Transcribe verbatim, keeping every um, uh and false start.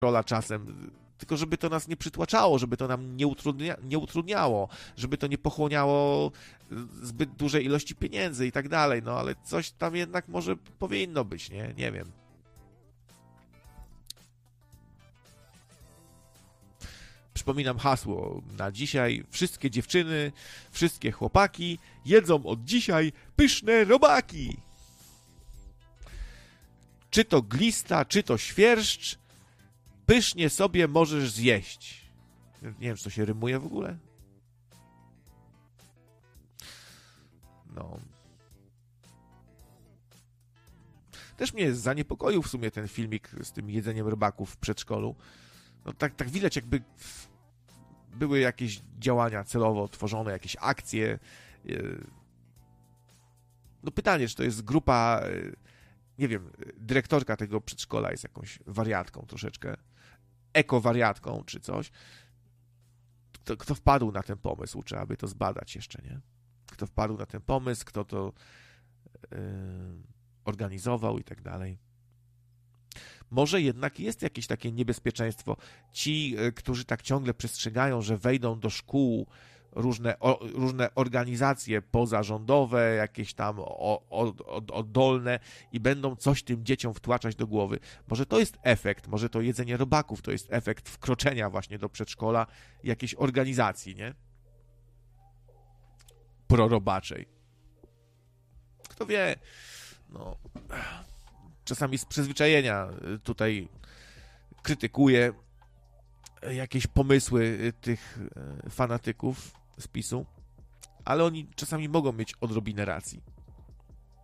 rola czasem, tylko żeby to nas nie przytłaczało, żeby to nam nie, utrudnia, nie utrudniało, żeby to nie pochłaniało zbyt dużej ilości pieniędzy i tak dalej, no ale coś tam jednak może powinno być, nie? Nie wiem. Przypominam hasło na dzisiaj. Wszystkie dziewczyny, wszystkie chłopaki jedzą od dzisiaj pyszne robaki. Czy to glista, czy to świerszcz, pysznie sobie możesz zjeść. Nie wiem, czy to się rymuje w ogóle. No. Też mnie zaniepokoił w sumie ten filmik z tym jedzeniem robaków w przedszkolu. No tak, tak widać, jakby były jakieś działania celowo tworzone, jakieś akcje. No pytanie, czy to jest grupa, nie wiem, dyrektorka tego przedszkola jest jakąś wariatką troszeczkę, ekowariatką czy coś. Kto, kto wpadł na ten pomysł? Trzeba by to zbadać jeszcze, nie? Kto wpadł na ten pomysł, kto to yy, organizował i tak dalej. Może jednak jest jakieś takie niebezpieczeństwo. Ci, którzy tak ciągle przestrzegają, że wejdą do szkół różne, o, różne organizacje pozarządowe, jakieś tam o, o, oddolne i będą coś tym dzieciom wtłaczać do głowy. Może to jest efekt, może to jedzenie robaków to jest efekt wkroczenia właśnie do przedszkola jakiejś organizacji, nie? Prorobaczej. Kto wie, no... Czasami z przyzwyczajenia tutaj krytykuję jakieś pomysły tych fanatyków z PiSu, ale oni czasami mogą mieć odrobinę racji.